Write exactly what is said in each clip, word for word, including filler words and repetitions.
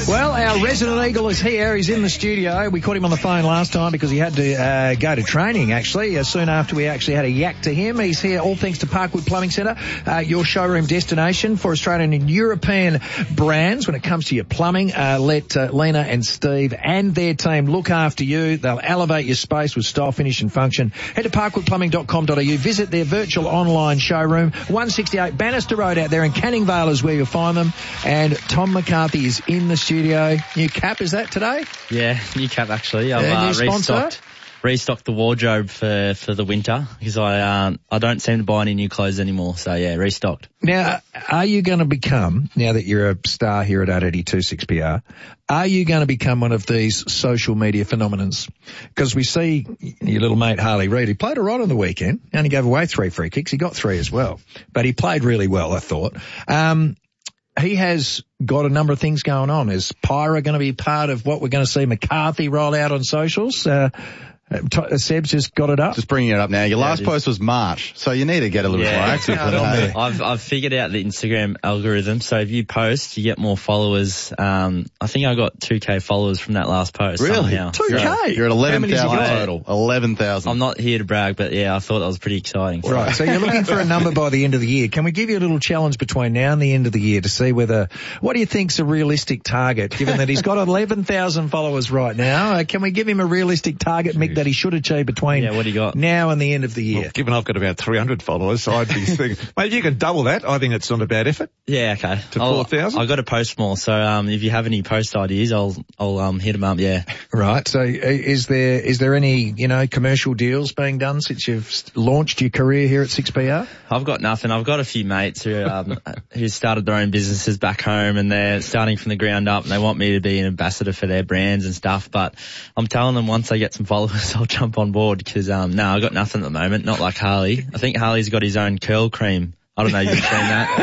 Well, our resident eagle is here. He's in the studio. We caught him on the phone last time because he had to uh, go to training, actually, uh, soon after we actually had a yak to him. He's here, all thanks to Parkwood Plumbing Centre, uh, your showroom destination for Australian and European brands when it comes to your plumbing. Uh, let uh, Lena and Steve and their team look after you. They'll elevate your space with style, finish and function. Head to parkwood plumbing dot com dot a u. Visit their virtual online showroom. one sixty-eight Bannister Road out there in Canning Vale is where you'll find them. And Tom McCarthy is in the studio. New cap, is that today? Yeah, new cap actually. I've uh, uh, new restocked, restocked the wardrobe for, for the winter because I um, I don't seem to buy any new clothes anymore. So yeah, restocked. Now, are you going to become, now that you're a star here at eight eighty-two six P R, are you going to become one of these social media phenomenons? Because we see your little mate Harley Reid, he played all right on the weekend. He only gave away three free kicks. He got three as well. But he played really well, I thought. Um, he has got a number of things going on. Is Pyra going to be part of what we're going to see McCarthy roll out on socials? Uh, Uh, Seb's just got it up. Just bringing it up now. Your Yeah, last post was March, so you need to get a little Yeah. more active. Get it on there. I've I've figured out the Instagram algorithm. So if you post, you get more followers. Um, I think I got two K followers from that last post. Really? Somehow. two K? You're, you're at eleven How many's he thousand got? total. eleven thousand. I'm not here to brag, but yeah, I thought that was pretty exciting. So. Right, so you're looking for a number by the end of the year. Can we give you a little challenge between now and the end of the year to see whether, what do you think's a realistic target, given that he's got eleven thousand followers right now? Uh, can we give him a realistic target, Mick, that he should achieve between Yeah, what do you got? now and the end of the year? Well, given I've got about three hundred followers, so I'd be thinking, mate, if you can double that, I think it's not a bad effort. Yeah, okay. To I'll- four thousand? I've got to post more, so um, if you have any post ideas, I'll I'll um hit them up. Yeah. Right, so uh, is there is there any, you know, commercial deals being done since you've s- launched your career here at six P R? I've got nothing. I've got a few mates who um, who started their own businesses back home, and they're starting from the ground up, and they want me to be an ambassador for their brands and stuff. But I'm telling them once I get some followers, I'll jump on board because um, no, I've got nothing at the moment. Not like Harley. I think Harley's got his own curl cream. I don't know if you've seen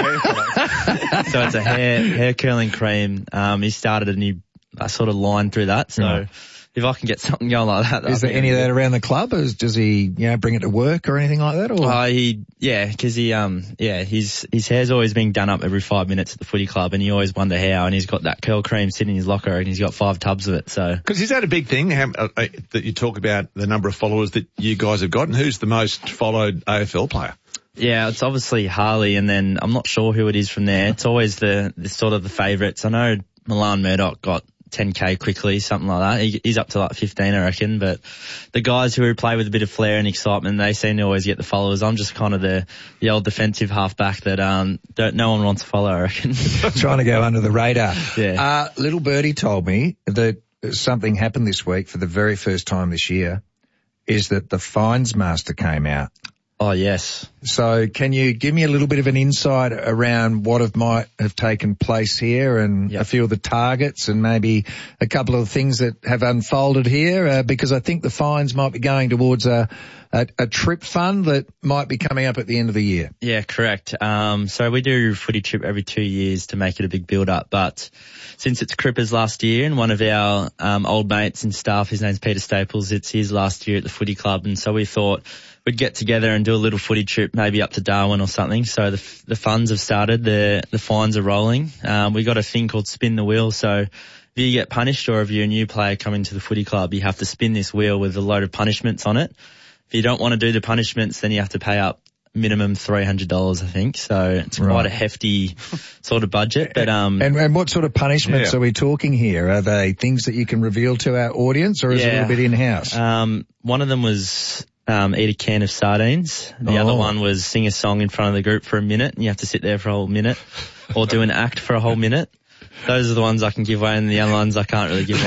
that. So it's a hair hair curling cream. Um, he started a new uh, sort of line through that. So. Right. If I can get something going like that. Is there any of that around the club? Or is, does he, you know, bring it to work or anything like that? Or Uh, he, yeah, because he, um, yeah, his his hair's always being done up every five minutes at the footy club, and you always wonder how. And he's got that curl cream sitting in his locker, and he's got five tubs of it. So Because is that a big thing, how, uh, uh, that you talk about the number of followers that you guys have got, and who's the most followed A F L player? yeah, it's obviously Harley, and then I'm not sure who it is from there. It's always the, the sort of the favourites. I know Milan Murdoch got ten K quickly, something like that. He, he's up to like fifteen, I reckon. But the guys who play with a bit of flair and excitement, they seem to always get the followers. I'm just kind of the, the old defensive halfback that um don't, no one wants to follow, I reckon. trying to go under the radar. Yeah. Uh, little birdie told me that something happened this week for the very first time this year, is that the fines master came out. Oh, yes. So can you give me a little bit of an insight around what have might have taken place here and Yep. a few of the targets and maybe a couple of things that have unfolded here? Uh, because I think the fines might be going towards a, a, a trip fund that might be coming up at the end of the year. Yeah, correct. Um, so we do footy trip every two years to make it a big build-up, but since it's Crippers last year and one of our um, old mates and staff, his name's Peter Staples, it's his last year at the footy club, and so we thought we'd get together and do a little footy trip, maybe up to Darwin or something. So the the funds have started, the the fines are rolling. Um, we got a thing called spin the wheel. So if you get punished or if you're a new player coming to the footy club, you have to spin this wheel with a load of punishments on it. If you don't want to do the punishments, then you have to pay up minimum three hundred dollars, I think. So it's Right. quite a hefty sort of budget. But um, And, and what sort of punishments Yeah. are we talking here? Are they things that you can reveal to our audience, or is it a Yeah. little bit in-house? um, one of them was um, eat a can of sardines. The Oh. other one was sing a song in front of the group for a minute, and you have to sit there for a whole minute, or do an act for a whole minute. Those are the ones I can give away, and the other ones I can't really give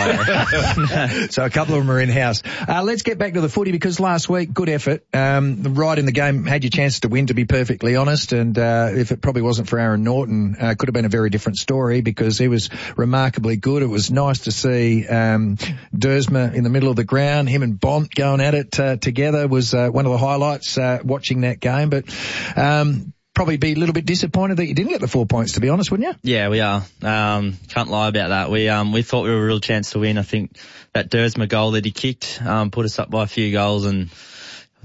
away. So a couple of them are in-house. Uh, let's get back to the footy, because last week, good effort. Um, right in the game, had your chance to win, to be perfectly honest. And uh, if it probably wasn't for Aaron Norton, uh, could have been a very different story, because he was remarkably good. It was nice to see um, Dersma in the middle of the ground. Him and Bont going at it uh, together was uh, one of the highlights uh, watching that game. But um, probably be a little bit disappointed that you didn't get the four points, to be honest, wouldn't you? Yeah, we are. Um, can't lie about that. We um, we thought we were a real chance to win. I think that Dersma goal that he kicked um, put us up by a few goals, and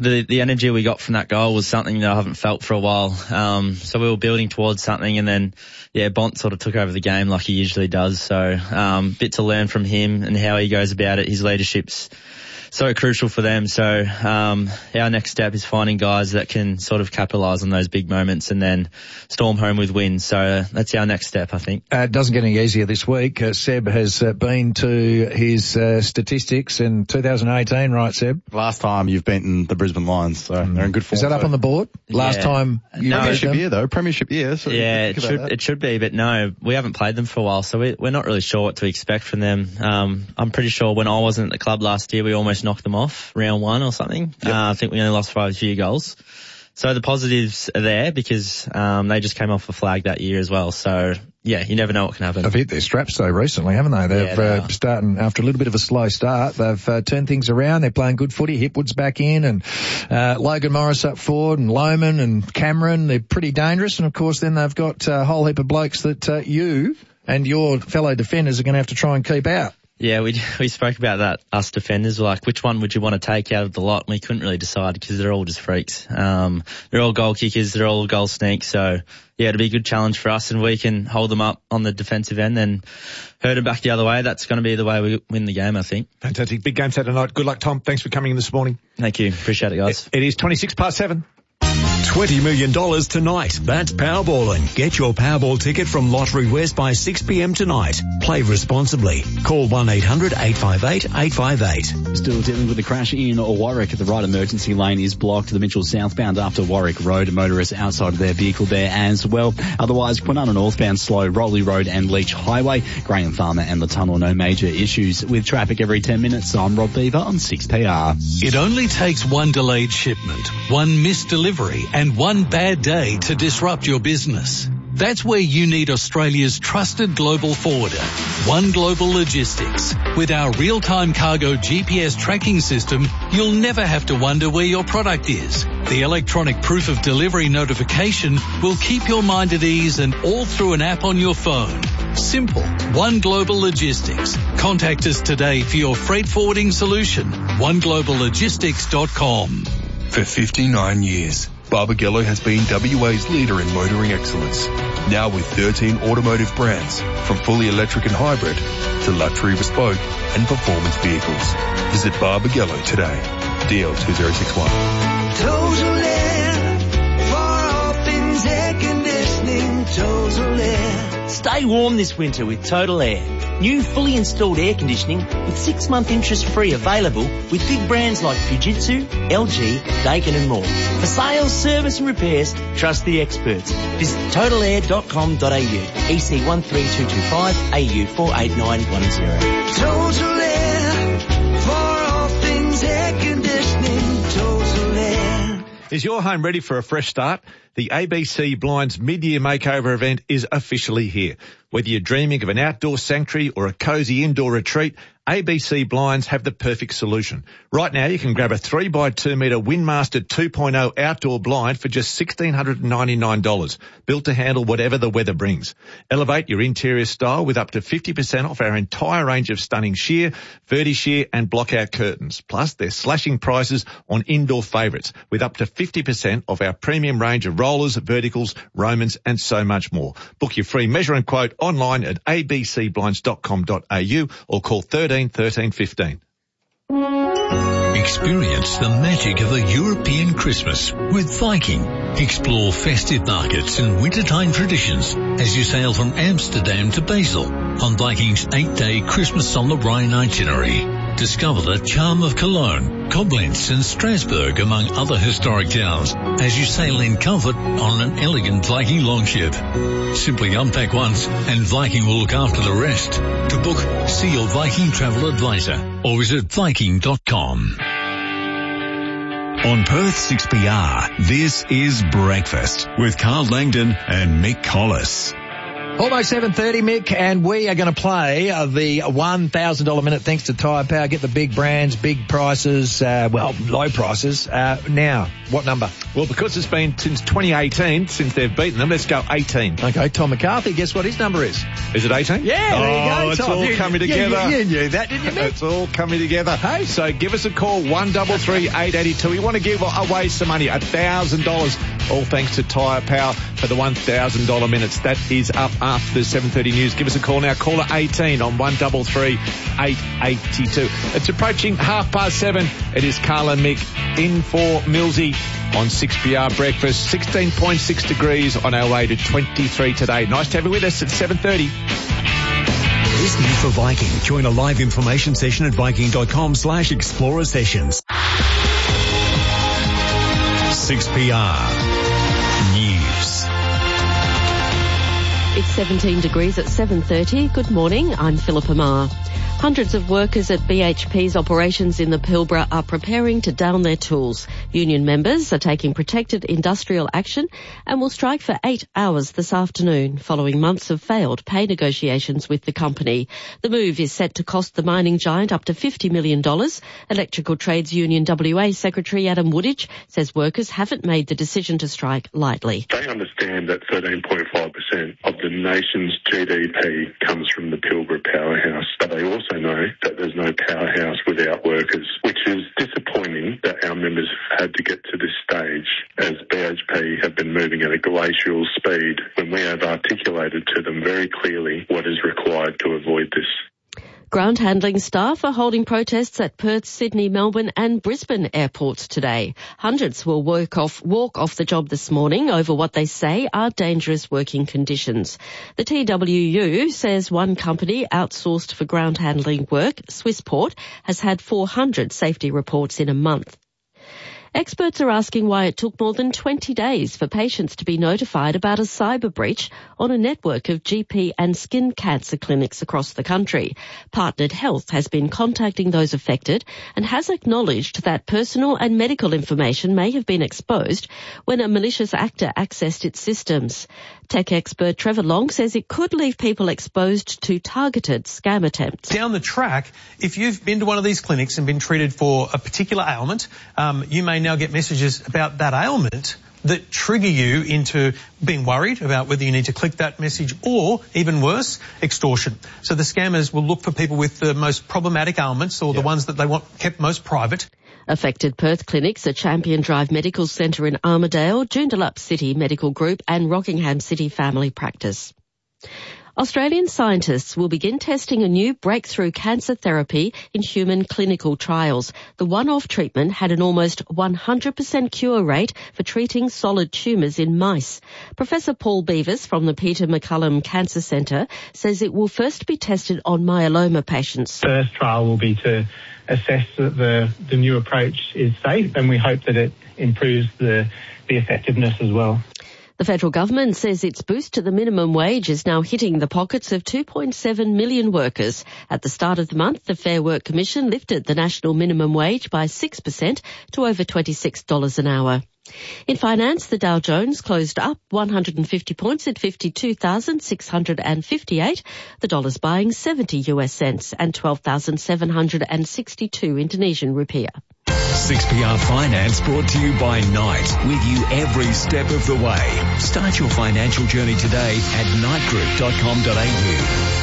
the the energy we got from that goal was something that I haven't felt for a while. Um, so we were building towards something, and then yeah, Bont sort of took over the game like he usually does. So um, bit to learn from him and how he goes about it. His leadership's so crucial for them. So um, our next step is finding guys that can sort of capitalise on those big moments and then storm home with wins. So uh, that's our next step, I think. Uh, it doesn't get any easier this week. Uh, Seb has uh, been to his uh, statistics in two thousand eighteen, right, Seb? Last time you've beaten the Brisbane Lions, so mm. they're in good form. Is that up so. on the board? Last yeah. time you no, Premiership year, though. Premiership year. So yeah, it should that. it should be, but no, we haven't played them for a while, so we, we're not really sure what to expect from them. Um, I'm pretty sure when I wasn't at the club last year, we almost knocked them off round one or something. Yep. Uh, I think we only lost by a few goals. So the positives are there because um, they just came off a flag that year as well. So yeah, you never know what can happen. They've hit their straps though recently, haven't they? They've yeah, they uh, starting after a little bit of a slow start. They've uh, turned things around. They're playing good footy. Hipwood's back in, and uh, Logan Morris up forward, and Lohman and Cameron. They're pretty dangerous. And of course, then they've got a whole heap of blokes that uh, you and your fellow defenders are going to have to try and keep out. Yeah, we we spoke about that, us defenders, like which one would you want to take out of the lot? And we couldn't really decide because they're all just freaks. Um, they're all goal kickers, they're all goal sneaks. So yeah, it'll be a good challenge for us, and we can hold them up on the defensive end and herd them back the other way. That's going to be the way we win the game, I think. Fantastic. Big game Saturday night. Good luck, Tom. Thanks for coming in this morning. Thank you. Appreciate it, guys. It, it is twenty-six past seven. twenty million dollars tonight. That's Powerballing. Get your Powerball ticket from Lottery West by six p.m. tonight. Play responsibly. Call one eight hundred eight five eight eight five eight. Still dealing with the crash in Warwick. The right emergency lane is blocked. The Mitchell southbound after Warwick Road. Motorists outside of their vehicle there as well. Otherwise, Kwinana northbound slow. Rowley Road and Leach Highway. Graham Farmer and the tunnel, no major issues with traffic every ten minutes. I'm Rob Beaver on six P R. It only takes one delayed shipment, one missed delivery, and one bad day to disrupt your business. That's where you need Australia's trusted global forwarder, One Global Logistics. With our real-time cargo G P S tracking system, you'll never have to wonder where your product is. The electronic proof of delivery notification will keep your mind at ease, and all through an app on your phone. Simple. One Global Logistics. Contact us today for your freight forwarding solution. one global logistics dot com. For fifty-nine years, Barbagallo has been W A's leader in motoring excellence. Now with thirteen automotive brands, from fully electric and hybrid to luxury bespoke and performance vehicles. Visit Barbagallo today. D L two zero six one. Total Air, for all things air conditioning, Total Air. Stay warm this winter with Total Air. New fully installed air conditioning with six month interest free available with big brands like Fujitsu, L G, Daikin and more. For sales, service and repairs, trust the experts. Visit total air dot com dot a u. E C one three two two five, A U four eight nine one zero. Total Air, for all things air conditioning, Total Air. Is your home ready for a fresh start? The A B C Blinds mid-year makeover event is officially here. Whether you're dreaming of an outdoor sanctuary or a cosy indoor retreat, A B C Blinds have the perfect solution. Right now you can grab a three by two metre Windmaster two point oh outdoor blind for just one thousand six hundred ninety-nine dollars, built to handle whatever the weather brings. Elevate your interior style with up to fifty percent off our entire range of stunning sheer, verti sheer and blockout curtains. Plus they're slashing prices on indoor favourites with up to fifty percent off our premium range of rollers, verticals, Romans and so much more. Book your free measure and quote online at a b c blinds dot com dot a u or call thirteen thirteen fifteen. Experience the magic of a European Christmas with Viking. Explore festive markets and wintertime traditions as you sail from Amsterdam to Basel on Viking's eight-day Christmas on the Rhine itinerary. Discover the charm of Cologne, Koblenz and Strasbourg, among other historic towns, as you sail in comfort on an elegant Viking longship. Simply unpack once and Viking will look after the rest. To book, see your Viking travel advisor or visit viking dot com. On Perth six P R, this is Breakfast with Carl Langdon and Mick Collis. Almost seven thirty, Mick, and we are going to play uh, the one thousand dollars minute thanks to Tyre Power. Get the big brands, big prices, uh, well, low prices. Uh, now, what number? Well, because it's been since twenty eighteen, since they've beaten them, let's go eighteen. Okay, Tom McCarthy, guess what his number is? Is it eighteen? Yeah, there oh, you go, it's Tom. all you, coming you, together. You, you knew that, didn't you, Mick? It's all coming together. Hey, so give us a call, one three three, eight eight two. We want to give away some money, one thousand dollars, all thanks to Tyre Power for the one thousand dollars minutes. That is up after the seven thirty news. Give us a call now. Caller eighteen on one three three, eight eight two. It's approaching half past seven. It is Carl and Mick in for Millsy on six P R Breakfast. sixteen point six degrees on our way to twenty-three today. Nice to have you with us at seven thirty. This new for Viking. Join a live information session at viking.com slash explorer sessions. six P R News. It's seventeen degrees at seven thirty. Good morning, I'm Philippa Marr. Hundreds of workers at B H P's operations in the Pilbara are preparing to down their tools. Union members are taking protected industrial action and will strike for eight hours this afternoon following months of failed pay negotiations with the company. The move is set to cost the mining giant up to fifty million dollars. Electrical Trades Union W A Secretary Adam Woodage says workers haven't made the decision to strike lightly. They understand that thirteen point five percent of the nation's G D P comes from the Pilbara powerhouse, but they also know that there's no powerhouse without workers, which is disappointing that our members have had to get to this stage as B H P have been moving at a glacial speed when we have articulated to them very clearly what is required to avoid this. Ground handling staff are holding protests at Perth, Sydney, Melbourne and Brisbane airports today. Hundreds will work off, walk off the job this morning over what they say are dangerous working conditions. The T W U says one company outsourced for ground handling work, Swissport, has had four hundred safety reports in a month. Experts are asking why it took more than twenty days for patients to be notified about a cyber breach on a network of G P and skin cancer clinics across the country. Partnered Health has been contacting those affected and has acknowledged that personal and medical information may have been exposed when a malicious actor accessed its systems. Tech expert Trevor Long says it could leave people exposed to targeted scam attempts. Down the track, if you've been to one of these clinics and been treated for a particular ailment, um, you may now get messages about that ailment that trigger you into being worried about whether you need to click that message or, even worse, extortion. So the scammers will look for people with the most problematic ailments or yeah. the ones that they want kept most private. Affected Perth clinics are Champion Drive Medical Centre in Armidale, Joondalup City Medical Group and Rockingham City Family Practice. Australian scientists will begin testing a new breakthrough cancer therapy in human clinical trials. The one-off treatment had an almost one hundred percent cure rate for treating solid tumours in mice. Professor Paul Beavis from the Peter MacCallum Cancer Centre says it will first be tested on myeloma patients. First trial will be to assess that the, the new approach is safe, and we hope that it improves the, the effectiveness as well. The federal government says its boost to the minimum wage is now hitting the pockets of two point seven million workers. At the start of the month, the Fair Work Commission lifted the national minimum wage by six percent to over twenty-six dollars an hour. In finance, the Dow Jones closed up one hundred fifty points at fifty-two thousand six hundred fifty-eight. The dollar's buying seventy U S cents and twelve thousand seven hundred sixty-two Indonesian rupiah. six P R Finance brought to you by Knight, with you every step of the way. Start your financial journey today at knight group dot com dot a u.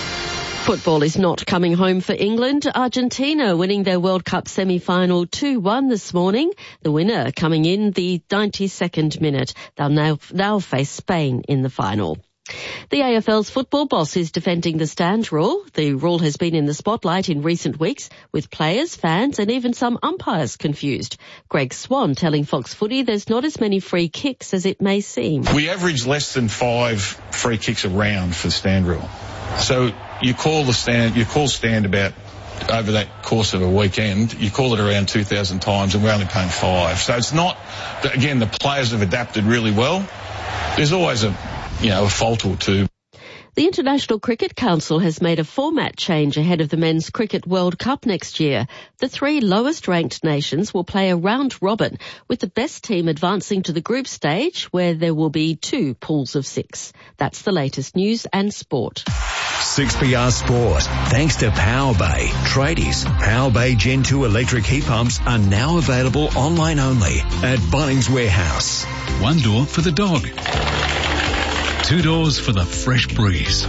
Football is not coming home for England. Argentina winning their World Cup semi-final two one this morning. The winner coming in the ninety-second minute. They'll now, now face Spain in the final. The A F L's football boss is defending the stand rule. The rule has been in the spotlight in recent weeks, with players, fans and even some umpires confused. Greg Swan telling Fox Footy there's not as many free kicks as it may seem. We average less than five free kicks a round for the stand rule. So you call the stand, you call stand about over that course of a weekend, you call it around two thousand times and we're only paying five. So it's not, again, the players have adapted really well. There's always a, you know, a fault or two. The International Cricket Council has made a format change ahead of the Men's Cricket World Cup next year. The three lowest-ranked nations will play a round robin, with the best team advancing to the group stage, where there will be two pools of six. That's the latest news and sport. six P R Sport. Thanks to Power Bay. Tradies, Power Bay Gen two electric heat pumps are now available online only at Bunnings Warehouse. One door for the dog. Two doors for the fresh breeze.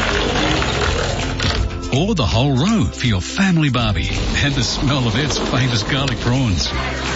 Or the whole row for your family barbie and the smell of Ed's famous garlic prawns.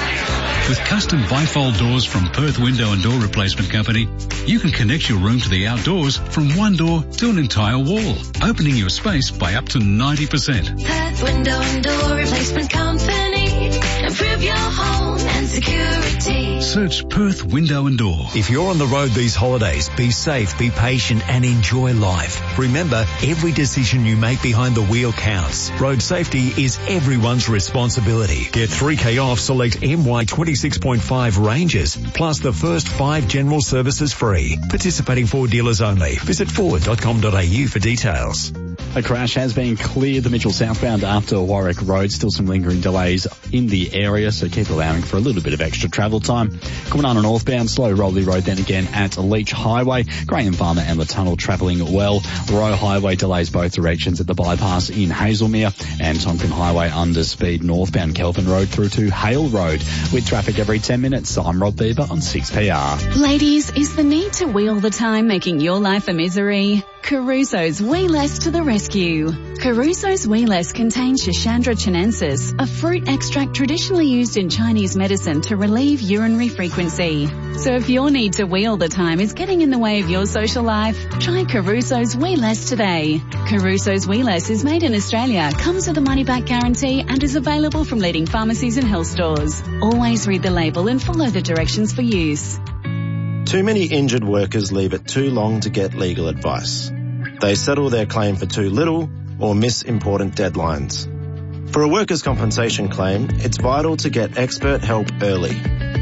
With custom bifold doors from Perth Window and Door Replacement Company, you can connect your room to the outdoors from one door to an entire wall, opening your space by up to ninety percent. Perth Window and Door Replacement Company. Improve your home and security. Search Perth Window and Door. If you're on the road these holidays, be safe, be patient and enjoy life. Remember, every decision you make behind the wheel counts. Road safety is everyone's responsibility. Get three K off select M Y twenty-six point five Rangers, plus the first five general services free. Participating Ford dealers only. Visit ford dot com dot a u for details. A crash has been cleared the Mitchell southbound after Warwick Road. Still some lingering delays in the area, so keep allowing for a little bit of extra travel time. Coming on a northbound, slow Rolly Road then again at Leach Highway. Graham Farmer and the tunnel travelling well. Rowe Highway delays both directions at the bypass in Hazelmere, and Tonkin Highway under speed northbound Kelvin Road through to Hale Road. With traffic every ten minutes, I'm Rob Bieber on six P R. Ladies, is the need to wheel the time making your life a misery? Caruso's Wee Less to the rescue. Caruso's Wee Less contains Schisandra chinensis, a fruit extract traditionally used in Chinese medicine to relieve urinary frequency. So if your need to wheel the time is getting in the way of your social life, try Caruso's Wee Less today. Caruso's Wee Less is made in Australia, comes with a money-back guarantee and is available from leading pharmacies and health stores. Always read the label and follow the directions for use. Too many injured workers leave it too long to get legal advice. They settle their claim for too little or miss important deadlines. For a workers' compensation claim, it's vital to get expert help early.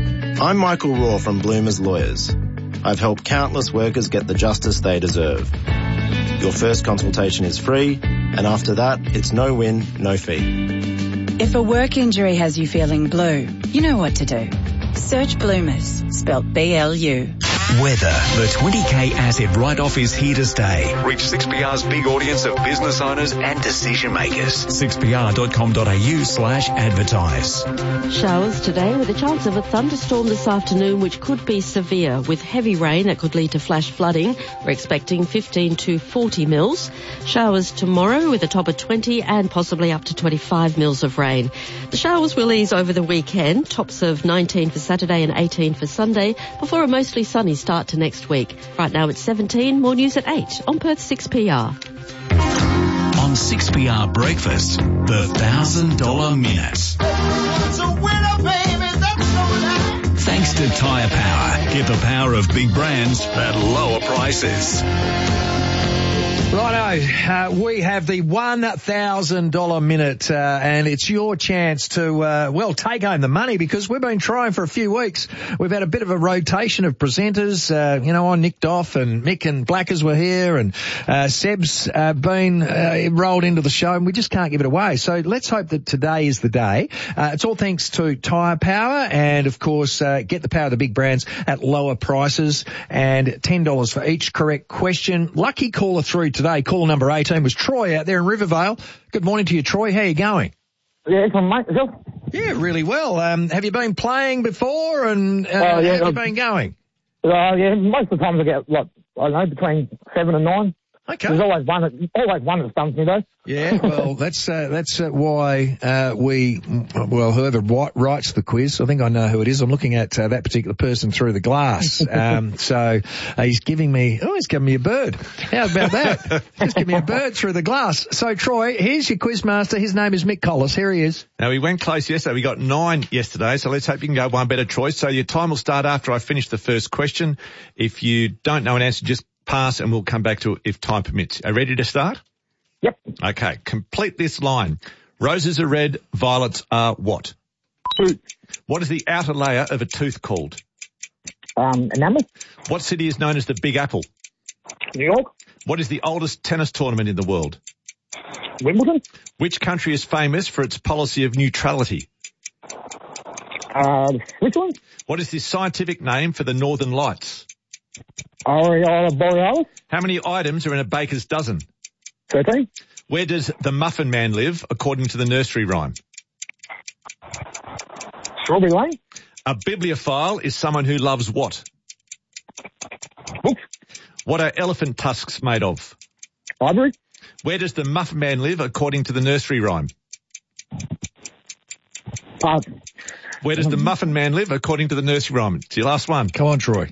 I'm Michael Raw from Bloomers Lawyers. I've helped countless workers get the justice they deserve. Your first consultation is free, and after that, it's no win, no fee. If a work injury has you feeling blue, you know what to do. Search Bloomers, spelt B L U. Weather. The twenty K asset write-off is here to stay. Reach six P R's big audience of business owners and decision makers. six P R dot com dot a u slash advertise. Showers today with a chance of a thunderstorm this afternoon, which could be severe with heavy rain that could lead to flash flooding. We're expecting fifteen to forty mils. Showers tomorrow with a top of twenty and possibly up to twenty-five mils of rain. The showers will ease over the weekend, tops of nineteen for Saturday and eighteen for Sunday, before a mostly sunny start to next week. Right now it's seventeen, more news at eight on Perth six P R. On six P R Breakfast, the one thousand dollars Minute. Thanks to Tyre Power. Get the power of big brands at lower prices. Righto, uh, we have the one thousand dollars Minute, uh, and it's your chance to, uh, well, take home the money, because we've been trying for a few weeks. We've had a bit of a rotation of presenters. Uh, you know, I nicked off, and Mick and Blackers were here, and uh, Seb's uh, been uh, rolled into the show, and we just can't give it away. So let's hope that today is the day. Uh, it's all thanks to Tyre Power, and of course, uh, get the power of the big brands at lower prices, and ten dollars for each correct question. Lucky caller through today, caller number eighteen, was Troy out there in Rivervale. Good morning to you, Troy. How are you going? Yeah, excellent, mate. Yourself? Yeah, really well. Um, have you been playing before, and uh, uh, yeah, how have you uh, been going? Uh, yeah, most of the times I get, like, I don't know, between seven and nine. Okay. There's always one that, always one that stumps me, though. Yeah, well, that's uh, that's uh, why uh, we, well, whoever writes the quiz, I think I know who it is. I'm looking at uh, that particular person through the glass. Um, so uh, he's giving me, oh, he's giving me a bird. How about that? Just give me a bird through the glass. So, Troy, here's your quiz master. His name is Mick Collis. Here he is. Now, we went close yesterday. We got nine yesterday, so let's hope you can go one better, Troy. So your time will start after I finish the first question. If you don't know an answer, just pass and we'll come back to it if time permits. Are you ready to start? Yep. Okay, complete this line. Roses are red, violets are what? Fruit. What is the outer layer of a tooth called? Um, enamel. What city is known as the Big Apple? New York. What is the oldest tennis tournament in the world? Wimbledon. Which country is famous for its policy of neutrality? Uh, Switzerland. What is the scientific name for the Northern Lights? Aurora Borealis. How many items are in a baker's dozen? thirteen. Where does the Muffin Man live, according to the nursery rhyme? Strawberry Lane. A bibliophile is someone who loves what? Books. What are elephant tusks made of? Ivory. Where does the Muffin Man live, according to the nursery rhyme? Uh, Where does the Muffin Man live, according to the nursery rhyme? It's your last one. Come on, Troy.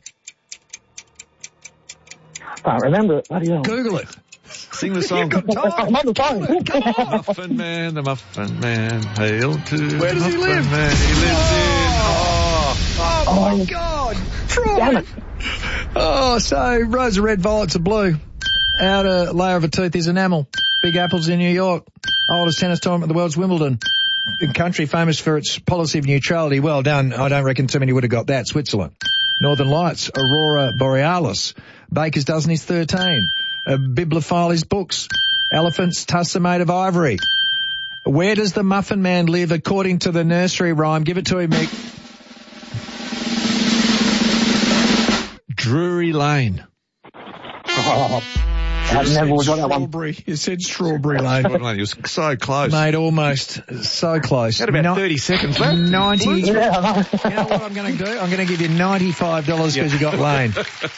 Can't remember it. Bloody hell. Google it. Sing the song. You've got time. I'm on the phone. Come on. Muffin Man, the Muffin Man, hail to Where the does he Muffin live? Man. He lives in... Oh. Oh, my God. Troy. Damn it. Oh, so rose are red, violets are blue. Outer layer of a tooth is enamel. Big apples in New York. Oldest tennis tournament in the world's Wimbledon. A country famous for its policy of neutrality. Well done. I don't reckon too many would have got that. Switzerland. Northern Lights. Aurora Borealis. Baker's dozen is thirteen. A bibliophile is books. Elephants, tusks are made of ivory. Where does the Muffin Man live according to the nursery rhyme? Give it to him, Mick. Drury Lane. Oh, I never would got that one. Strawberry. You said Strawberry Lane. He was so close. Mate, almost. So close. Had about No- thirty seconds left. ninety. Yeah, I know. You know what I'm going to do? I'm going to give you ninety-five dollars because you got Lane.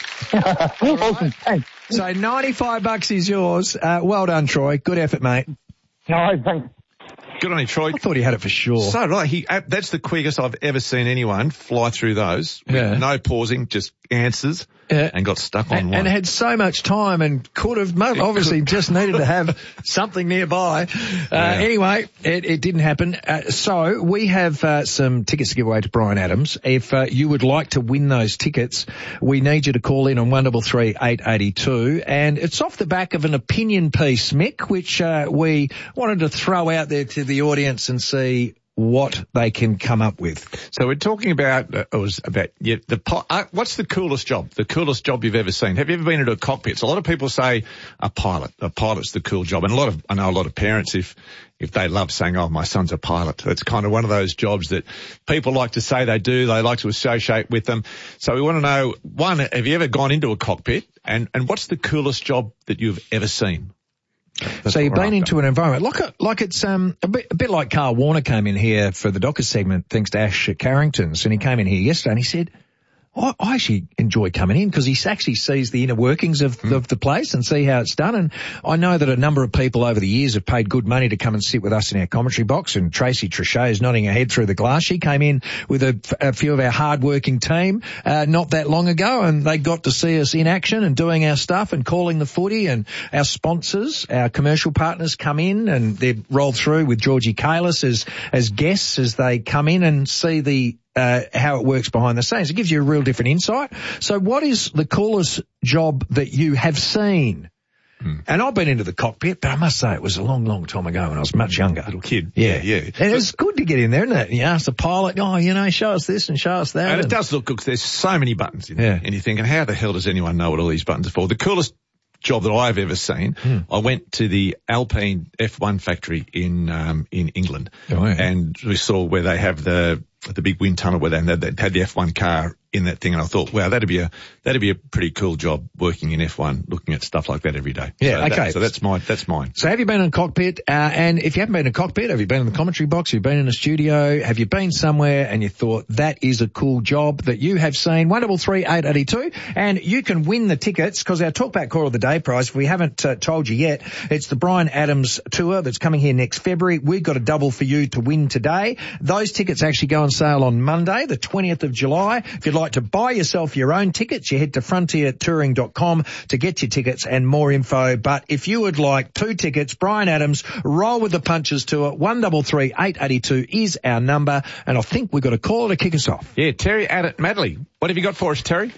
Awesome. Thanks. So ninety-five bucks is yours. Uh, well done, Troy. Good effort, mate. No, thanks. Good on you, Troy. I thought he had it for sure. So right, he uh, that's the quickest I've ever seen anyone fly through those. with Yeah. No pausing, just answers. Yeah. And got stuck on and, one. and had so much time and could have, mo- obviously just needed to have something nearby. Uh, Yeah. Anyway, it, it didn't happen. Uh, so we have uh, some tickets to give away to Brian Adams. If uh, you would like to win those tickets, we need you to call in on one double three eight eighty two, and it's off the back of an opinion piece, Mick, which uh, we wanted to throw out there to the audience and see what they can come up with. So we're talking about, uh, it was about, yeah, the, pi- uh, what's the coolest job? The coolest job you've ever seen? Have you ever been into a cockpit? So a lot of people say a pilot. A pilot's the cool job. And a lot of, I know a lot of parents, if, if they love saying, oh, my son's a pilot, that's kind of one of those jobs that people like to say they do. They like to associate with them. So we want to know, one, have you ever gone into a cockpit? And, and what's the coolest job that you've ever seen? That's So you've what we're been after. into an environment like a, like it's um a bit, a bit like Carl Warner came in here for the Dockers segment thanks to Ash at Carrington's, and he came in here yesterday and he said, I, I actually enjoy coming in because he actually sees the inner workings of, Mm. of the place and see how it's done. And I know that a number of people over the years have paid good money to come and sit with us in our commentary box. And Tracy Trichet is nodding her head through the glass. She came in with a, a few of our hard-working team uh, not that long ago, and they got to see us in action and doing our stuff and calling the footy. And our sponsors, our commercial partners come in and they've rolled through with Georgie Kalis as, as guests as they come in and see the Uh, how it works behind the scenes. It gives you a real different insight. So what is the coolest job that you have seen? Hmm. And I've been into the cockpit, but I must say it was a long, long time ago when I was much younger. Little kid. Yeah, yeah. And it's good to get in there, isn't it? You ask the pilot, oh, you know, show us this and show us that. And it does look good because there's so many buttons in there. Yeah. And you're thinking, how the hell does anyone know what all these buttons are for? The coolest job that I've ever seen, Hmm. I went to the Alpine F one factory in um, in England, Oh, yeah. and we saw where they have the the big wind tunnel where they had, they had the F one car in that thing, and I thought, wow, that'd be a that'd be a pretty cool job working in F one, looking at stuff like that every day. Yeah, so okay. That, so that's mine. That's mine. So have you been in a cockpit? Uh, and if you haven't been in a cockpit, have you been in the commentary box? Have you been in a studio? Have you been somewhere and you thought that is a cool job that you have seen? one double three eight eighty two, and you can win the tickets because our Talkback Core of the Day prize, if we haven't uh, told you yet, it's the Brian Adams tour that's coming here next February. We've got a double for you to win today. Those tickets actually go on sale on Monday, the twentieth of July. If you'd like to buy yourself your own tickets, you head to frontier touring dot com to get your tickets and more info. But if you would like two tickets, Brian Adams, Roll with the Punches tour, one double three eight eighty two is our number, and I think we've got a caller to kick us off. Yeah, Terry Addett Madley. What have you got for us, Terry?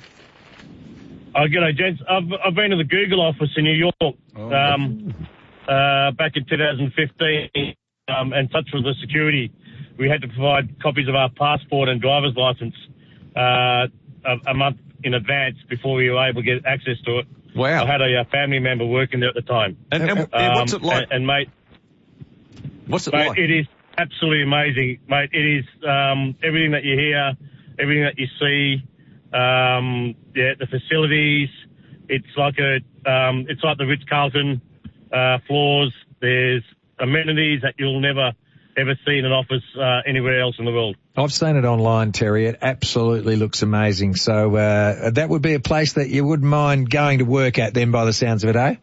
Oh, g'day, gents. I've, I've been to the Google office in New York um, uh, back in two thousand fifteen, um, and such was the security. We had to provide copies of our passport and driver's license uh, a, a month in advance before we were able to get access to it. Wow. I had a, uh family member working there at the time. And, and, and what's it like? And, and mate, what's it mate, like? It is absolutely amazing, mate. It is um, everything that you hear, everything that you see. Um, yeah, the facilities. It's like a, um, it's like the Ritz-Carlton uh, floors. There's amenities that you'll never ever see in an office uh, anywhere else in the world. I've seen it online, Terry. It absolutely looks amazing. So uh, that would be a place that you wouldn't mind going to work at then, by the sounds of it, eh?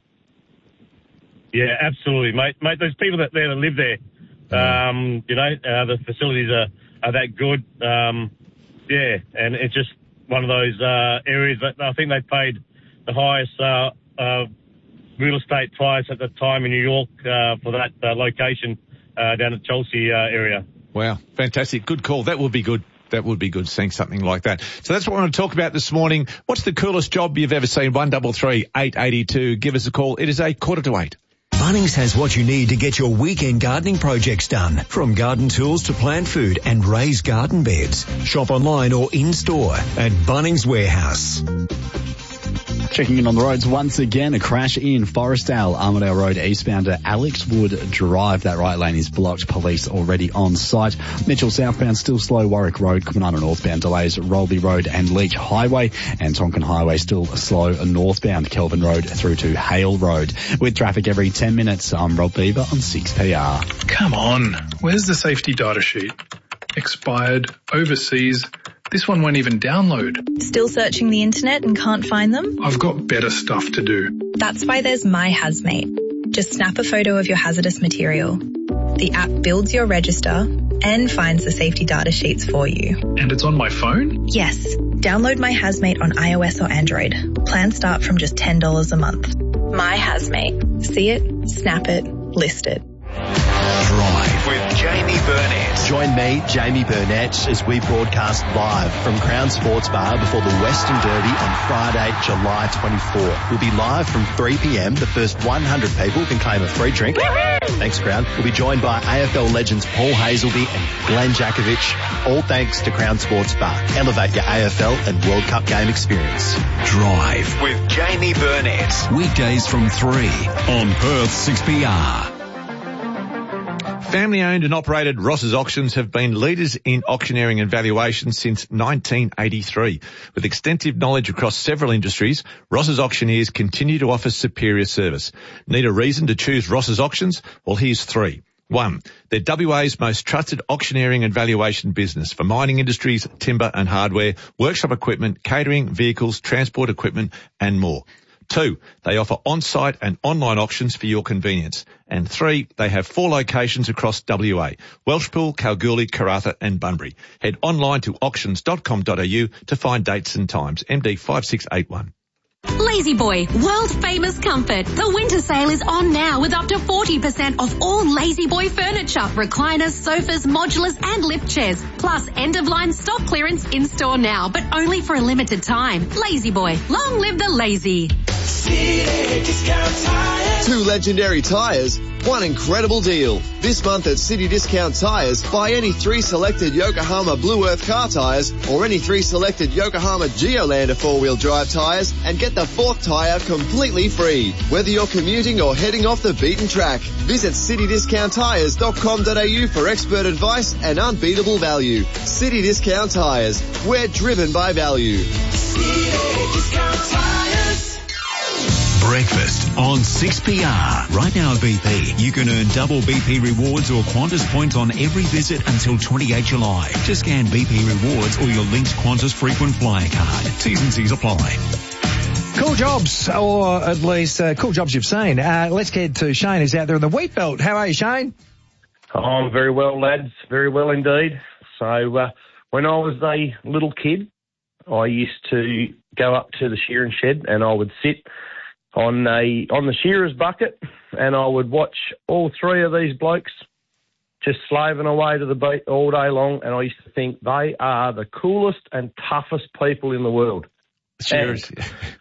Yeah, absolutely, mate. Mate, there's people that there that live there. Um, you know, uh, the facilities are, are that good. Um, yeah, and it's just one of those uh, areas that I think they paid the highest uh, uh, real estate price at the time in New York uh, for that uh, location uh, down at Chelsea uh, area. Wow, fantastic. Good call. That would be good. That would be good, seeing something like that. So that's what I want to talk about this morning. What's the coolest job you've ever seen? one three three, eight eight two. Give us a call. It is a quarter to eight. Bunnings has what you need to get your weekend gardening projects done. From garden tools to plant food and raised garden beds. Shop online or in-store at Bunnings Warehouse. Checking in on the roads once again, a crash in Forestdale, Armidale Road, eastbound to Alex Wood Drive. That right lane is blocked. Police already on site. Mitchell southbound still slow. Warwick Road, Kumanono northbound delays. Rolby Road and Leach Highway, and Tonkin Highway still slow northbound. Kelvin Road through to Hale Road. With traffic every ten minutes, I'm Rob Beaver on six P R. Come on, where's the safety data sheet? Expired, overseas. This one won't even download. Still searching the internet and can't find them? I've got better stuff to do. That's why there's My Hazmate. Just snap a photo of your hazardous material. The app builds your register and finds the safety data sheets for you. And it's on my phone? Yes. Download My Hazmate on iOS or Android. Plans start from just ten dollars a month. My Hazmate. See it, snap it, list it. Drive with Jamie Burnett. Join me, Jamie Burnett, as we broadcast live from Crown Sports Bar before the Western Derby on Friday, July twenty-fourth. We'll be live from three p.m. The first one hundred people can claim a free drink. Thanks, Crown. We'll be joined by A F L legends Paul Hazelby and Glenn Jakovich. All thanks to Crown Sports Bar. Elevate your A F L and World Cup game experience. Drive with Jamie Burnett. Weekdays from three on Perth six P R. Family-owned and operated Ross's Auctions have been leaders in auctioneering and valuation since nineteen eighty-three. With extensive knowledge across several industries, Ross's Auctioneers continue to offer superior service. Need a reason to choose Ross's Auctions? Well, here's three. One, they're W A's most trusted auctioneering and valuation business for mining industries, timber and hardware, workshop equipment, catering, vehicles, transport equipment and more. Two, they offer on-site and online auctions for your convenience. And three, they have four locations across W A, Welshpool, Kalgoorlie, Karratha and Bunbury. Head online to auctions dot com dot a u to find dates and times. M D five six eight one. Lazy Boy, world famous comfort. The winter sale is on now with up to forty percent off all Lazy Boy furniture, recliners, sofas, modulars and lift chairs. Plus end of line stock clearance in store now, but only for a limited time. Lazy Boy, long live the lazy. City Discount Tires. Two legendary tyres, one incredible deal. This month at City Discount Tyres, buy any three selected Yokohama Blue Earth car tyres or any three selected Yokohama Geolander four-wheel drive tyres and get the fourth tyre completely free. Whether you're commuting or heading off the beaten track, visit city discount tyres dot com dot a u for expert advice and unbeatable value. City Discount Tyres, we're driven by value. City Discount Tires. Breakfast on six P R. Right now at B P, you can earn double B P rewards or Qantas points on every visit until twenty-eighth of July. Just scan B P rewards or your linked Qantas frequent flyer card. T's and C's apply. Cool jobs, or at least uh, cool jobs you've seen. Uh, let's get to Shane, who's out there in the wheat belt. How are you, Shane? Oh, I'm very well, lads. Very well indeed. So uh, when I was a little kid, I used to go up to the shearing shed and I would sit on a on the shearer's bucket and I would watch all three of these blokes just slaving away to the beat all day long, and I used to think they are the coolest and toughest people in the world. Shearers.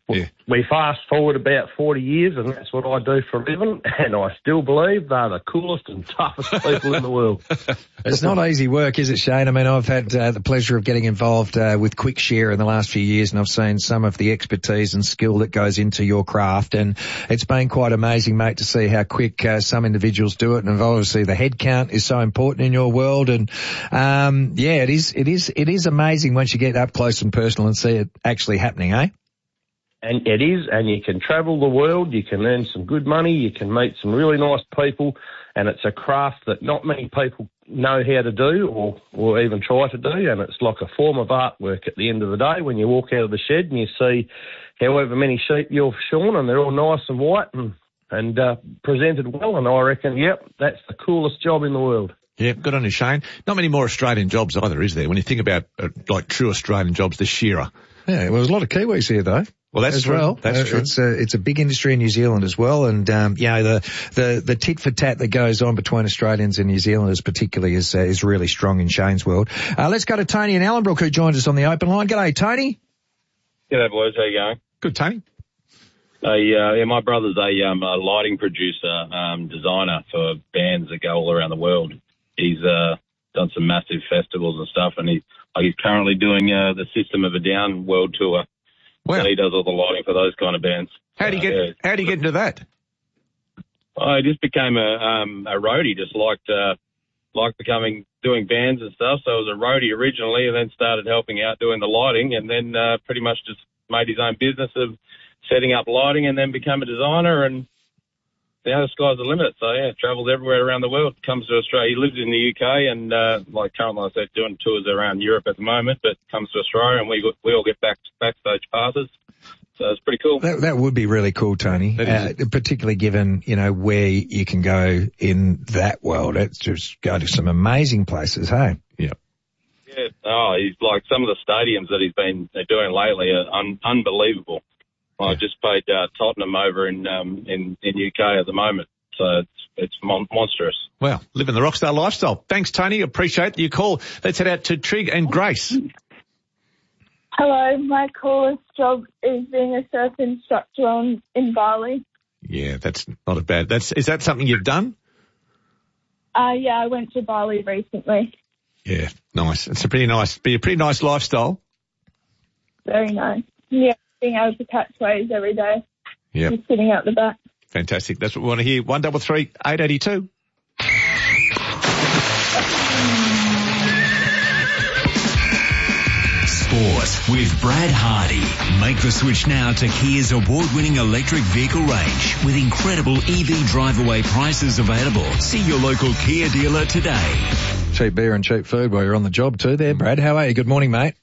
We, we fast forward about forty years, and that's what I do for a living, and I still believe they're the coolest and toughest people in the world. It's not easy work, is it, Shane? I mean, I've had uh, the pleasure of getting involved uh, with QuickShare in the last few years, and I've seen some of the expertise and skill that goes into your craft, and it's been quite amazing, mate, to see how quick uh, some individuals do it, and obviously the head count is so important in your world, and um, yeah, it is, it is, it is amazing once you get up close and personal and see it actually happening, eh? And it is, and you can travel the world, you can earn some good money, you can meet some really nice people, and it's a craft that not many people know how to do or, or even try to do, and it's like a form of artwork at the end of the day when you walk out of the shed and you see however many sheep you've shorn, and they're all nice and white and, and uh, presented well, and I reckon, yep, that's the coolest job in the world. Yeah, good on you, Shane. Not many more Australian jobs either, is there? When you think about, uh, like, true Australian jobs, the shearer. Yeah, well, there's a lot of Kiwis here, though. Well, that's as true. well. That's uh, true. It's a, it's a big industry in New Zealand as well, and um, you know the the the tit for tat that goes on between Australians and New Zealanders, particularly, is uh, is really strong in Shane's world. Uh, let's go to Tony in Ellenbrook, who joins us on the open line. G'day, Tony. G'day, boys. How you going? Good, Tony. Uh, yeah, yeah, my brother's a, um, a lighting producer, um, designer for bands that go all around the world. He's uh, done some massive festivals and stuff, and he, like, he's currently doing uh, the System of a Down world tour. Wow. So he does all the lighting for those kind of bands. How do you get? Uh, yeah. How do you get into that? I just became a um, a roadie. Just liked uh, liked becoming doing bands and stuff. So I was a roadie originally, and then started helping out doing the lighting, and then uh, pretty much just made his own business of setting up lighting, and then became a designer. And now the sky's the limit. So yeah, travels everywhere around the world. Comes to Australia. He lives in the U K, and uh, like currently, like I said, doing tours around Europe at the moment. But comes to Australia, and we we all get back backstage passes. So it's pretty cool. That, that would be really cool, Tony. Uh, particularly given you know where you can go in that world. It's just go to some amazing places. Hey. Yeah. Yeah. Oh, he's like some of the stadiums that he's been doing lately are un- unbelievable. I just played uh, Tottenham over in um, in in U K at the moment, so it's it's mon- monstrous. Well, living the rockstar lifestyle. Thanks, Tony. Appreciate your call. Let's head out to Trig and Grace. Hello, my coolest job is being a surf instructor on in Bali. Yeah, that's not a bad. That's is that something you've done? Uh yeah, I went to Bali recently. Yeah, nice. It's a pretty nice, be a pretty nice lifestyle. Very nice. Yeah. Being able to catch waves every day. Yeah. Just sitting out the back. Fantastic. That's what we want to hear. One double three eight eighty two. Sport with Brad Hardy. Make the switch now to Kia's award-winning electric vehicle range with incredible E V drive-away prices available. See your local Kia dealer today. Cheap beer and cheap food while you're on the job too there, Brad. How are you? Good morning, mate.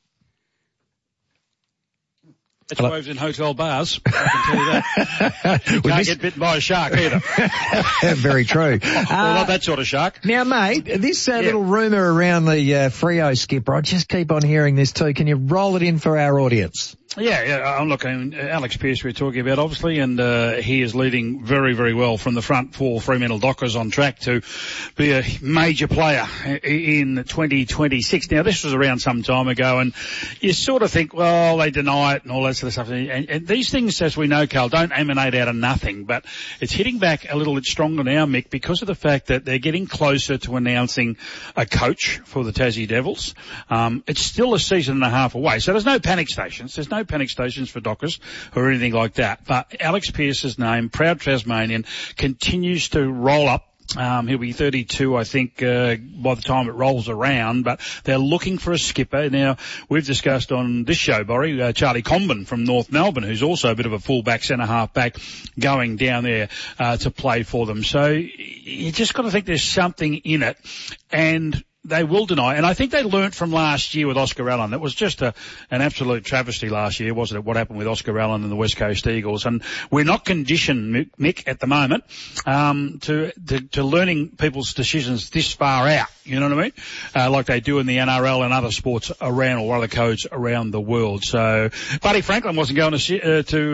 Catch waves in hotel bars, I can tell you that. You can't miss- get bitten by a shark either. Very true. Well, not that sort of shark. Now, mate, this uh, little rumour around the uh, Freo skipper, I just keep on hearing this too. Can you roll it in for our audience? Yeah, yeah, I'm looking, Alex Pearce we're talking about, obviously, and uh, he is leading very, very well from the front for Fremantle Dockers on track to be a major player in twenty twenty-six. Now, this was around some time ago, and you sort of think, well, they deny it and all that sort of stuff. And, and these things, as we know, Carl, don't emanate out of nothing, but it's hitting back a little bit stronger now, Mick, because of the fact that they're getting closer to announcing a coach for the Tassie Devils. Um, it's still a season and a half away, so there's no panic stations. There's no panic stations for Dockers or anything like that. But Alex Pearce's name, proud Tasmanian, continues to roll up. Um, he'll be thirty-two, I think, uh, by the time it rolls around, but they're looking for a skipper. Now, we've discussed on this show, Borry, uh, Charlie Comben from North Melbourne, who's also a bit of a fullback, centre-half back, going down there, uh, to play for them. So you just got to think there's something in it, and they will deny. And I think they learnt from last year with Oscar Allen. It was just a, an absolute travesty last year, wasn't it, what happened with Oscar Allen and the West Coast Eagles. And we're not conditioned, Mick, at the moment, um, to, to, to learning people's decisions this far out. You know what I mean? Uh, like they do in the N R L and other sports around, or other codes around the world. So, Buddy Franklin wasn't going to, uh, to, uh,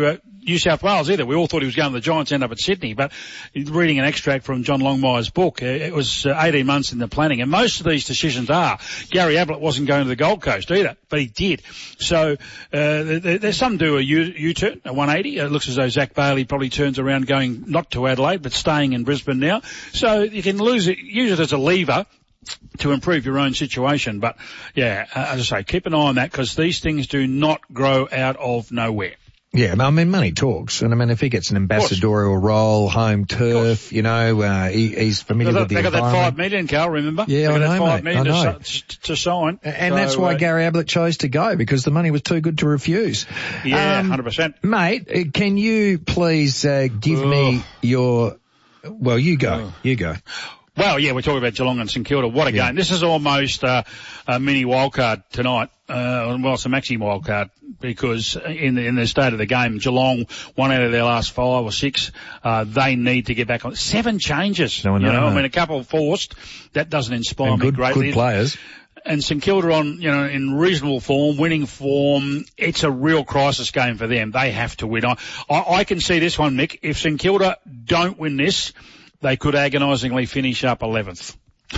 New South Wales either. We all thought he was going to the Giants, end up at Sydney. But reading an extract from John Longmire's book, it was uh, eighteen months in the planning. And most of these decisions are. Gary Ablett wasn't going to the Gold Coast either, but he did. So uh, there, there's some do a U, U-turn, a one eighty. It looks as though Zach Bailey probably turns around going not to Adelaide, but staying in Brisbane now. So you can lose it, use it as a lever to improve your own situation. But, yeah, uh, as I say, keep an eye on that because these things do not grow out of nowhere. Yeah, I mean, money talks. And I mean, if he gets an ambassadorial role, home turf, you know, uh, he, he's familiar They with the got that environment. five million, Carl, remember? Yeah, they I got know, that five mate. million I know. To, to sign. And so, that's why uh, Gary Ablett chose to go, because the money was too good to refuse. Yeah, Um, one hundred percent. Mate, uh, can you please uh, give me your... Well, you go. Oh. You go. Well, yeah, we're talking about Geelong and St Kilda. What a Yeah. game. This is almost uh, a mini wildcard tonight. Uh, well, it's a maxi wildcard because in the, in the state of the game, Geelong, one out of their last five or six, uh, they need to get back on. Seven changes. No, you no, know, no. I mean, a couple forced. That doesn't inspire And me good, greatly. good players. And St Kilda on, you know, in reasonable form, winning form. It's a real crisis game for them. They have to win. I, I, I can see this one, Mick. If St Kilda don't win this, they could agonisingly finish up eleventh.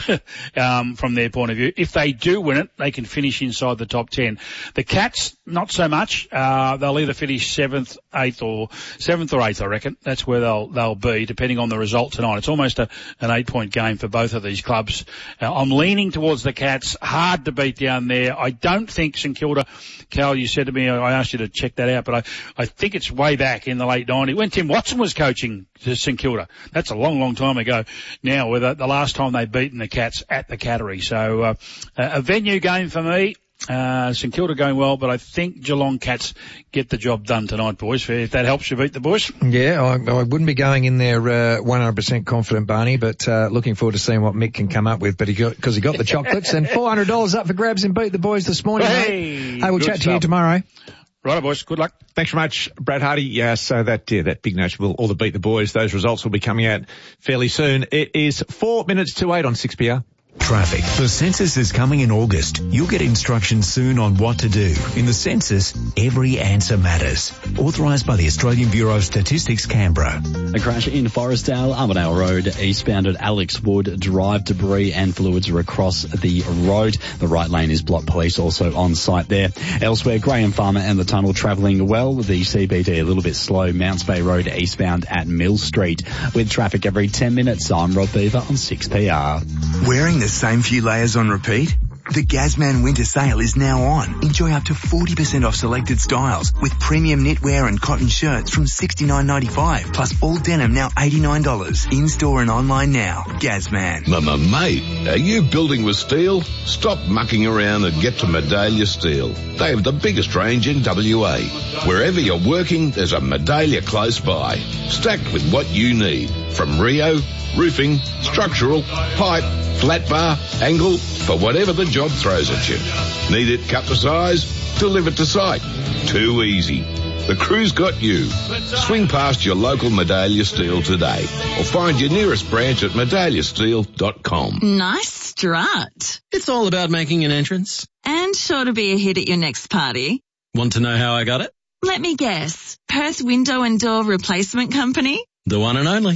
um, from their point of view. If they do win it, they can finish inside the top ten. The Cats, not so much. Uh, they'll either finish seventh, eighth, or seventh or eighth, I reckon. That's where they'll they'll be, depending on the result tonight. It's almost a, an eight-point game for both of these clubs. Uh, I'm leaning towards the Cats. Hard to beat down there. I don't think St Kilda. Cal, you said to me, I asked you to check that out, but I, I think it's way back in the late nineties when Tim Watson was coaching to St Kilda. That's a long, long time ago now, where the, the last time they'd beaten the Cats at the Cattery. So uh, a venue game for me. Uh, St Kilda going well, but I think Geelong Cats get the job done tonight, boys. If that helps you beat the boys. Yeah, I, I wouldn't be going in there uh, one hundred percent confident, Barney, but uh, looking forward to seeing what Mick can come up with. But he got because he got the chocolates and four hundred dollars up for grabs and beat the boys this morning. Hey, mate. Hey, we'll good chat to stuff. you tomorrow. Right, boys. Good luck. Thanks very much, Brad Hardy. Yeah, so that, yeah, that big note will all the beat the boys. Those results will be coming out fairly soon. It is four minutes to eight on six P R. Traffic. The census is coming in August. You'll get instructions soon on what to do. In the census, every answer matters. Authorised by the Australian Bureau of Statistics, Canberra. A crash in Forestdale, Armadale Road, eastbound at Alex Wood Drive. Debris and fluids are across the road. The right lane is blocked. Police also on site there. Elsewhere, Graham Farmer and the tunnel travelling well. The C B D a little bit slow. Mounts Bay Road eastbound at Mill Street. With traffic every ten minutes, I'm Rob Beaver on six P R. Wearing the same few layers on repeat? The Gazman Winter Sale is now on. Enjoy up to forty percent off selected styles with premium knitwear and cotton shirts from sixty-nine ninety-five, plus all denim now eighty-nine dollars. In-store and online now. Gazman. Mama, mate, are you building with steel? Stop mucking around and get to Medallia Steel. They have the biggest range in W A. Wherever you're working, there's a Medallia close by, stacked with what you need. From Rio, roofing, structural, pipe, flat bar, angle, for whatever the job throws at you. Need it cut to size? Delivered to site. Too easy. The crew's got you. Swing past your local Medallia Steel today or find your nearest branch at medallia steel dot com. Nice strut. It's all about making an entrance. And sure to be a hit at your next party. Want to know how I got it? Let me guess. Perth Window and Door Replacement Company? The one and only.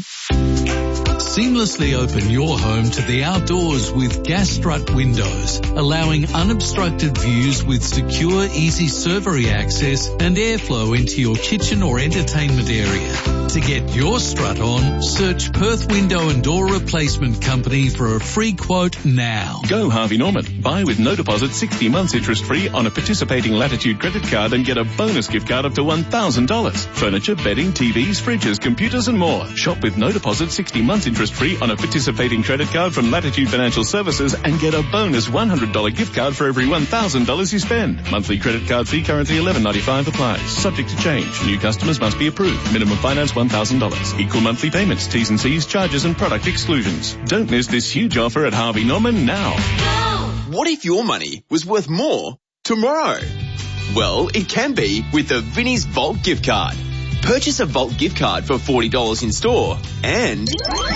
Seamlessly open your home to the outdoors with Gas Strut windows, allowing unobstructed views with secure, easy servery access and airflow into your kitchen or entertainment area. To get your strut on, search Perth Window and Door Replacement Company for a free quote now. Go Harvey Norman. Buy with no deposit sixty months interest free on a participating Latitude credit card and get a bonus gift card up to one thousand dollars. Furniture, bedding, T Vs, fridges, computers and more. Shop with no deposit sixty months interest free on a participating credit card from Latitude Financial Services and get a bonus one hundred dollars gift card for every one thousand dollars you spend. Monthly credit card fee currently eleven ninety-five applies. Subject to change. New customers must be approved. Minimum finance one thousand dollars. Equal monthly payments. T's and C's, charges and product exclusions. Don't miss this huge offer at Harvey Norman now. What if your money was worth more tomorrow? Well, it can be with the Vinnie's Vault gift card. Purchase a Vault gift card for forty dollars in store and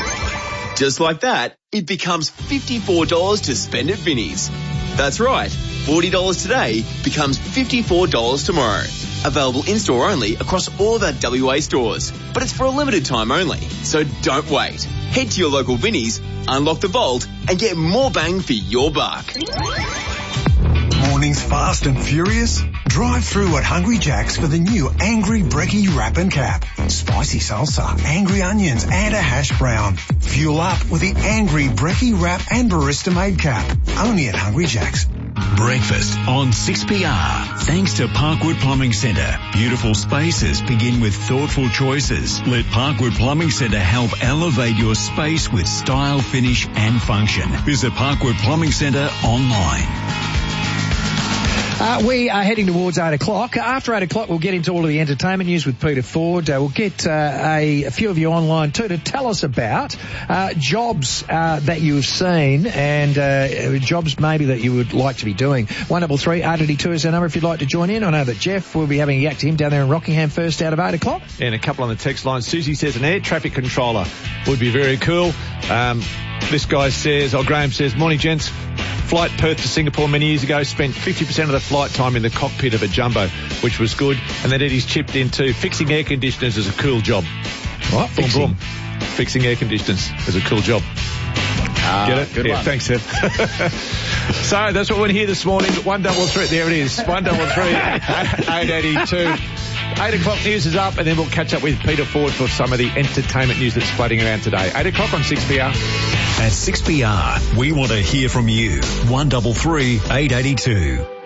just like that, it becomes fifty-four dollars to spend at Vinnie's. That's right, forty dollars today becomes fifty-four dollars tomorrow. Available in-store only across all of our W A stores. But it's for a limited time only, so don't wait. Head to your local Vinnies, unlock the vault, and get more bang for your buck. Mornings fast and furious? Drive through at Hungry Jack's for the new Angry Brekkie Wrap and Cap. Spicy salsa, angry onions and a hash brown. Fuel up with the Angry Brekkie Wrap and Barista Made Cap. Only at Hungry Jack's. Breakfast on six P R. Thanks to Parkwood Plumbing Centre. Beautiful spaces begin with thoughtful choices. Let Parkwood Plumbing Centre help elevate your space with style, finish and function. Visit Parkwood Plumbing Centre online. Uh, we are heading towards eight o'clock. After eight o'clock, we'll get into all of the entertainment news with Peter Ford. Uh, we'll get uh, a, a few of you online too to tell us about uh, jobs uh, that you have seen and uh, jobs maybe that you would like to be doing. one double three eight eight two is our number if you'd like to join in. I know that Jeff will be having a yak to him down there in Rockingham first out of eight o'clock. And a couple on the text line. Susie says an air traffic controller would be very cool. Um, this guy says, or Graham says, morning gents. Flight Perth to Singapore many years ago, spent fifty percent of the flight time in the cockpit of a jumbo, which was good. And then Eddie's chipped into fixing air conditioners is a cool job. What? Boom, Fixing? boom. Fixing air conditioners is a cool job. Uh, Get it? Good yeah, one. thanks, Seth. So that's what we're here this morning. One double three. There it is. One double three. Eight eighty-two. Eight o'clock news is up, and then we'll catch up with Peter Ford for some of the entertainment news that's floating around today. Eight o'clock on six P R. At six P R, we want to hear from you. one double three eight eight two.